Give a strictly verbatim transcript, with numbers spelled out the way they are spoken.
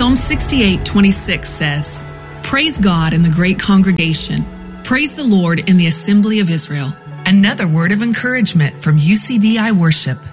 Psalm sixty-eight twenty-six says, "Praise God in the great congregation. Praise the Lord in the assembly of Israel." Another word of encouragement from U C B I Worship.